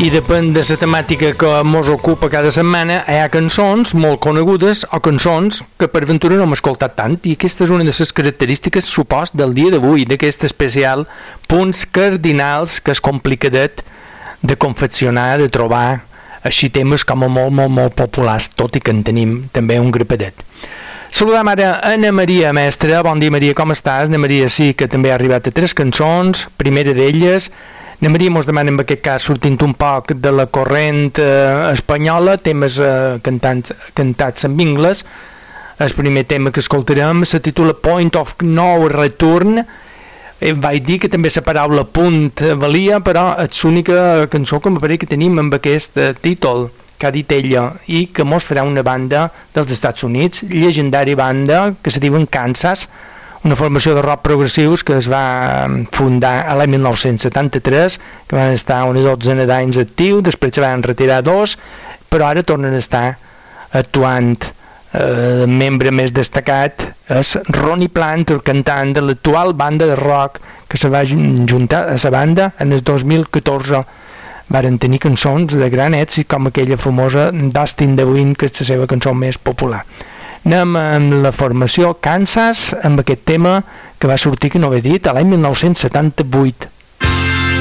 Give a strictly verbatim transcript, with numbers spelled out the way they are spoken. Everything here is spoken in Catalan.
I depèn de la temàtica que mos ocupa cada setmana, hi ha cançons molt conegudes o cançons que per ventura no hem escoltat tant, i aquesta és una de les característiques, supos, del dia d'avui, d'aquest especial, punts cardinals que és complicadet de confeccionar, de trobar, així temes com a molt, molt, molt populars, tot i que en tenim també un grapadet. Saludem ara Anna Maria Mestre. Bon dia, Maria, com estàs? Anna Maria sí que també ha arribat a tres cançons, primera d'elles. Anna Maria mos demana en aquest cas, sortint un poc de la corrent eh, espanyola, temes eh, cantats, cantats en anglès. El primer tema que escoltarem se titula Point of No Return. Eh, vaig dir que també la paraula punt valia, però és l'única cançó que m'apareix que tenim amb aquest eh, títol que ha dit ella, i que mos farà una banda dels Estats Units, llegendària banda que se diuen Kansas, una formació de rock progressius que es va fundar a l'any mil nou-cents setanta-tres, que van estar una dotzena d'anys actius, després se van retirar dos, però ara tornen a estar actuant. El membre més destacat és Ronnie Plant, el cantant de l'actual banda de rock que se va juntar a la banda en el dos mil catorze. Varen tenir cançons de gran èxit com aquella famosa Dustin the Wind, que és la seva cançó més popular. Anem amb la formació Kansas amb aquest tema que va sortir, que no ho he dit, a l'any mil nou-cents setanta-vuit.